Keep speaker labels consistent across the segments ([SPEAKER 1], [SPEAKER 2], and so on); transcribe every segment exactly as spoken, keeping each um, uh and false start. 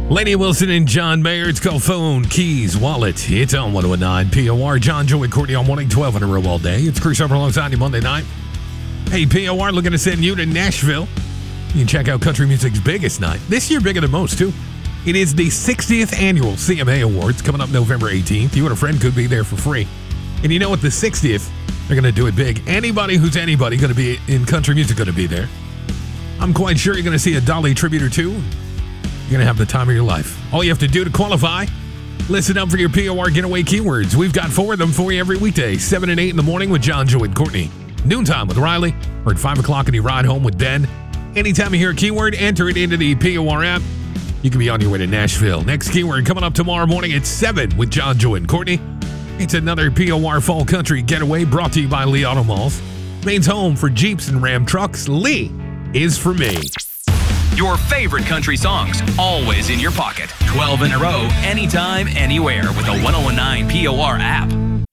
[SPEAKER 1] Lady Wilson and John Mayer. It's called Phone, Keys, Wallet. It's on one oh nine P O R. John, Joey, Courtney on one twelve in a row all day. It's Chris over alongside you Monday night. Hey, P O R looking to send you to Nashville. You can check out country music's biggest night. This year bigger than most, too. It is the sixtieth annual C M A Awards coming up November eighteenth. You and a friend could be there for free. And you know what? The sixtieth, they're going to do it big. Anybody who's anybody going to be in country music going to be there. I'm quite sure you're going to see a Dolly tribute or two. You're going to have the time of your life. All you have to do to qualify, listen up for your P O R getaway keywords. We've got four of them for you every weekday, seven and eight in the morning with John, Joe, and Courtney. Noontime with Riley, or at five o'clock and you ride home with Ben. Anytime you hear a keyword, enter it into the P O R app. You can be on your way to Nashville. Next keyword coming up tomorrow morning at seven with John, Joe, and Courtney. It's another P O R Fall Country getaway brought to you by Lee Auto Malls. Maine's home for Jeeps and Ram trucks. Lee is for me.
[SPEAKER 2] Your favorite country songs, always in your pocket. twelve in a row, anytime, anywhere with the one oh nine P O R app.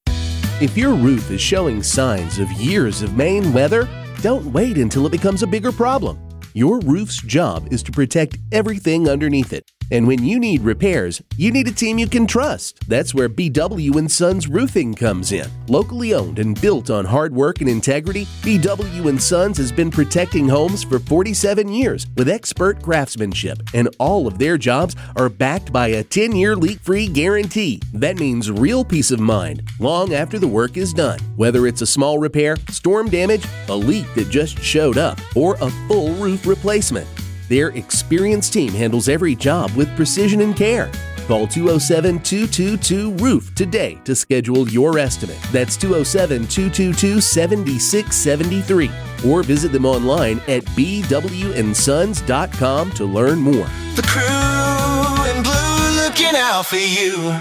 [SPEAKER 3] If your roof is showing signs of years of Maine weather, don't wait until it becomes a bigger problem. Your roof's job is to protect everything underneath it. And when you need repairs, you need a team you can trust. That's where B W and Sons Roofing comes in. Locally owned and built on hard work and integrity, B W and Sons has been protecting homes for forty-seven years with expert craftsmanship, and all of their jobs are backed by a ten-year leak-free guarantee. That means real peace of mind long after the work is done. Whether it's a small repair, storm damage, a leak that just showed up, or a full roof replacement, their experienced team handles every job with precision and care. Call two oh seven, two two two, roof today to schedule your estimate. That's two oh seven, two two two, seven six seven three. Or visit them online at b w and sons dot com to learn more.
[SPEAKER 4] The crew in blue looking out for you.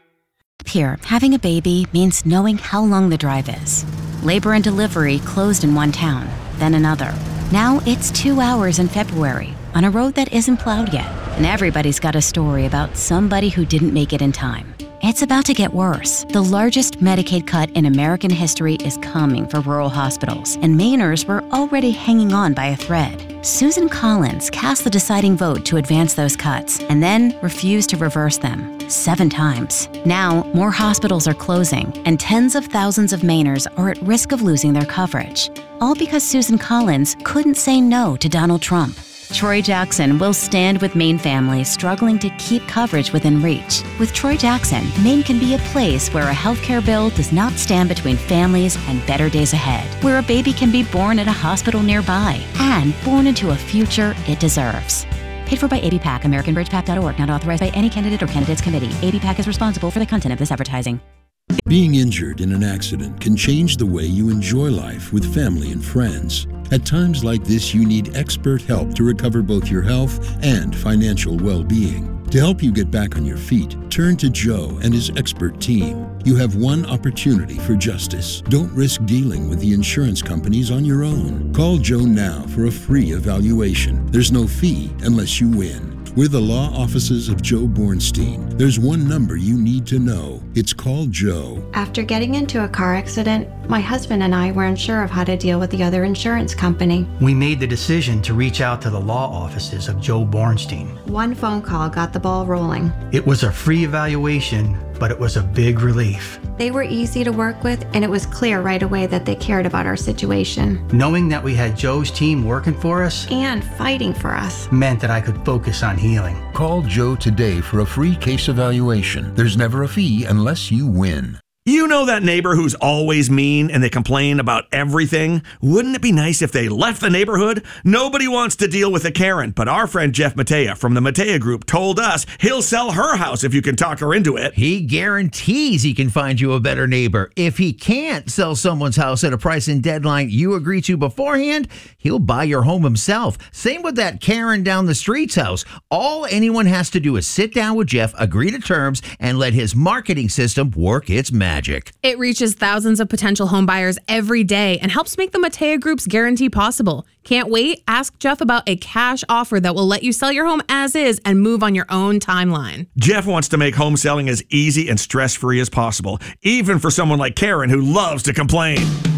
[SPEAKER 5] Here, having a baby means knowing how long the drive is. Labor and delivery closed in one town, then another. Now it's two hours in February on a road that isn't plowed yet. And everybody's got a story about somebody who didn't make it in time. It's about to get worse. The largest Medicaid cut in American history is coming for rural hospitals, and Mainers were already hanging on by a thread. Susan Collins cast the deciding vote to advance those cuts and then refused to reverse them seven times. Now, more hospitals are closing, and tens of thousands of Mainers are at risk of losing their coverage. All because Susan Collins couldn't say no to Donald Trump. Troy Jackson will stand with Maine families struggling to keep coverage within reach. With Troy Jackson, Maine can be a place where a healthcare bill does not stand between families and better days ahead, where a baby can be born at a hospital nearby and born into a future it deserves. Paid for by A B PAC, American Bridge Pac dot org, not authorized by any candidate or candidates committee. A B PAC is responsible for the content of this advertising.
[SPEAKER 6] Being injured in an accident can change the way you enjoy life with family and friends. At times like this, you need expert help to recover both your health and financial well-being. To help you get back on your feet, turn to Joe and his expert team. You have one opportunity for justice. Don't risk dealing with the insurance companies on your own. Call Joe now for a free evaluation. There's no fee unless you win. We're the law offices of Joe Bornstein. There's one number you need to know. It's called Joe.
[SPEAKER 7] After getting into a car accident, my husband and I were unsure of how to deal with the other insurance company.
[SPEAKER 8] We made the decision to reach out to the law offices of Joe Bornstein.
[SPEAKER 7] One phone call got the ball rolling.
[SPEAKER 8] It was a free evaluation, but it was a big relief.
[SPEAKER 7] They were easy to work with, and it was clear right away that they cared about our situation.
[SPEAKER 8] Knowing that we had Joe's team working for us
[SPEAKER 7] and fighting for us
[SPEAKER 8] meant that I could focus on healing.
[SPEAKER 6] Call Joe today for a free case evaluation. There's never a fee unless you win.
[SPEAKER 9] You know that neighbor who's always mean and they complain about everything? Wouldn't it be nice if they left the neighborhood? Nobody wants to deal with a Karen, but our friend Jeff Matea from the Matea Group told us he'll sell her house if you can talk her into it.
[SPEAKER 10] He guarantees he can find you a better neighbor. If he can't sell someone's house at a price and deadline you agree to beforehand, he'll buy your home himself. Same with that Karen down the street's house. All anyone has to do is sit down with Jeff, agree to terms, and let his marketing system work its magic. Magic.
[SPEAKER 11] It reaches thousands of potential home buyers every day and helps make the Matea Group's guarantee possible. Can't wait? Ask Jeff about a cash offer that will let you sell your home as is and move on your own timeline.
[SPEAKER 9] Jeff wants to make home selling as easy and stress-free as possible, even for someone like Karen who loves to complain.